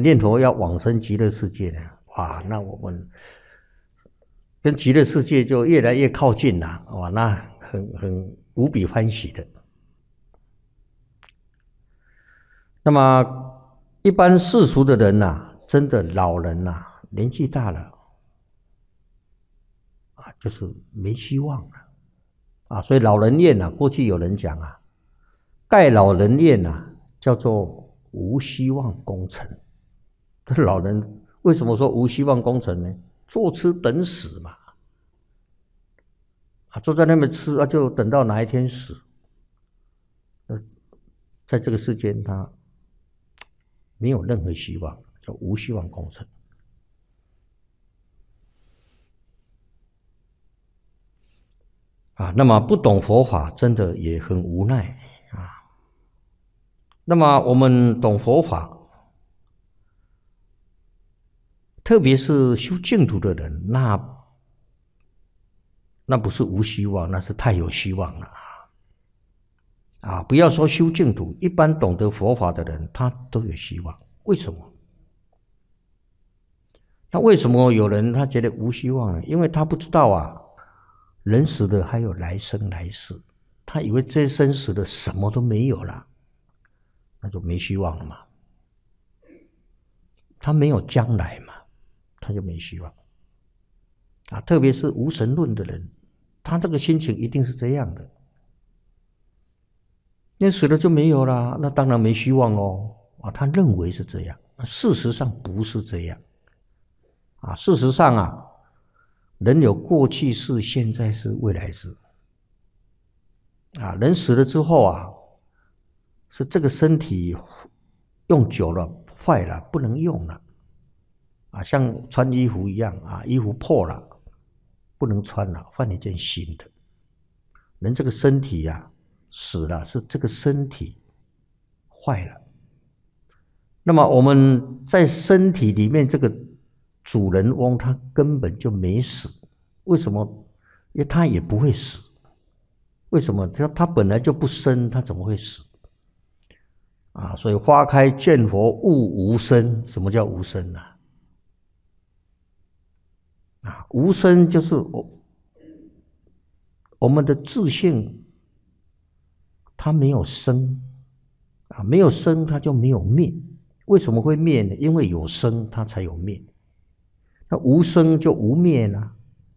念佛要往生极乐世界呢，哇，那我们跟极乐世界就越来越靠近了，哇，那很无比欢喜的。那么一般世俗的人真的老人年纪大了就是没希望了所以老人院过去有人讲盖老人院叫做无希望工程。老人为什么说无希望工程呢？坐吃等死嘛，坐在那边吃就等到哪一天死。在这个世间他没有任何希望，叫无希望工程。那么不懂佛法真的也很无奈那么我们懂佛法，特别是修净土的人，那不是无希望，那是太有希望了不要说修净土，一般懂得佛法的人他都有希望。为什么？那为什么有人他觉得无希望呢？因为他不知道人死了还有来生来世，他以为这一生死了什么都没有了，那就没希望了嘛。他没有将来嘛，他就没希望特别是无神论的人，他这个心情一定是这样的。那死了就没有了，那当然没希望他认为是这样，事实上不是这样事实上人有过去世、现在世、未来世人死了之后是这个身体用久了坏了不能用了像穿衣服一样衣服破了不能穿了，换一件新的。人这个身体死了，是这个身体坏了。那么我们在身体里面这个主人翁他根本就没死，为什么？因为他也不会死。为什么？他本来就不生，他怎么会死？所以花开见佛悟无生。什么叫无生无生就是我们的自性，它没有生没有生它就没有灭。为什么会灭呢？因为有生它才有灭。那无生就无灭呢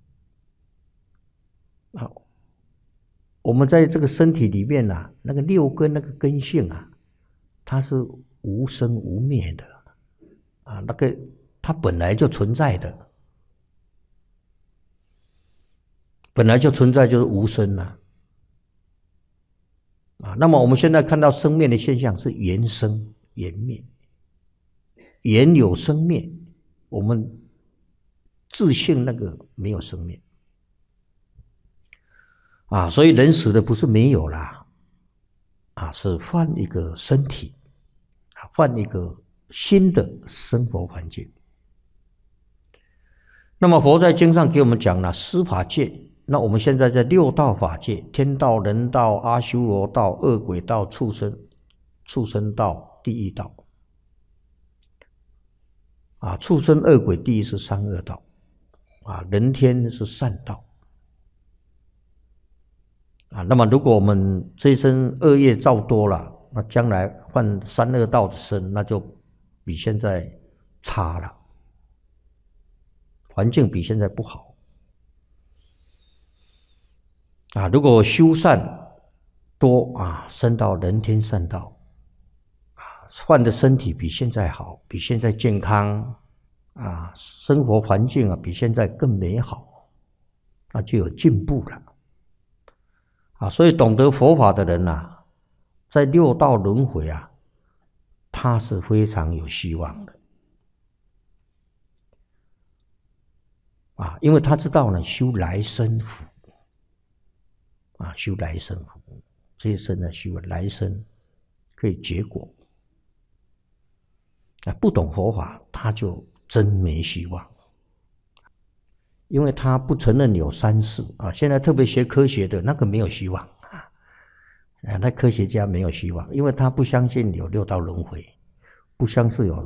我们在这个身体里面那个六根那个根性它是无生无灭的那个它本来就存在的，本来就存在就是无生那么我们现在看到生灭的现象是缘生缘灭，缘有生灭，我们自性那个没有生灭所以人死的不是没有啦是换一个身体换一个新的生活环境。那么佛在经上给我们讲了十法界，那我们现在在六道法界，天道、人道、阿修罗道、恶鬼道、畜生道、地狱道畜生、恶鬼、地狱是三恶道人天是善道那么如果我们这一生恶业造多了，那将来换三恶道的生，那就比现在差了，环境比现在不好如果修善多升到人天善道换的身体比现在好，比现在健康生活环境比现在更美好，那就有进步了所以懂得佛法的人在六道轮回他是非常有希望的因为他知道呢修来生福修来生福，这一生修来生可以结果不懂佛法他就真没希望，因为他不承认有三世现在特别学科学的那个没有希望那科学家没有希望，因为他不相信有六道轮回，不相信有